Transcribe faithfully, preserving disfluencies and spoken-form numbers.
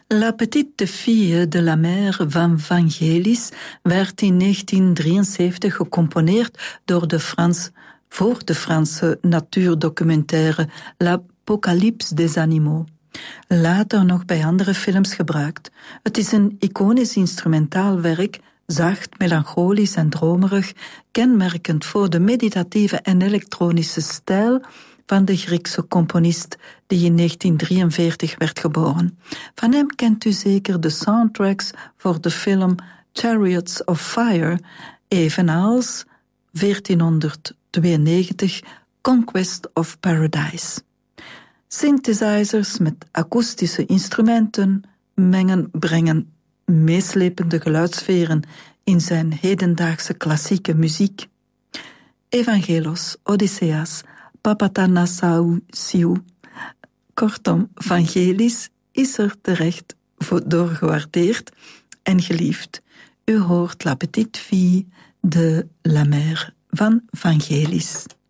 La petite fille de la mer van Vangelis werd in negentien drieënzeventig gecomponeerd door de Frans, voor de Franse natuurdocumentaire L'Apocalypse des animaux. Later nog bij andere films gebruikt. Het is een iconisch instrumentaal werk, zacht, melancholisch en dromerig, kenmerkend voor de meditatieve en elektronische stijl van de Griekse componist die in negentien drieënveertig werd geboren. Van hem kent u zeker de soundtracks voor de film Chariots of Fire, evenals veertienhonderdtweeënnegentig Conquest of Paradise. Synthesizers met akoestische instrumenten mengen, brengen meeslepende geluidssferen in zijn hedendaagse klassieke muziek. Evangelos, Odysseas, Papathanassiou, kortom, Vangelis is er terecht door gewaardeerd en geliefd. U hoort La Petite Fille de la Mer van Vangelis.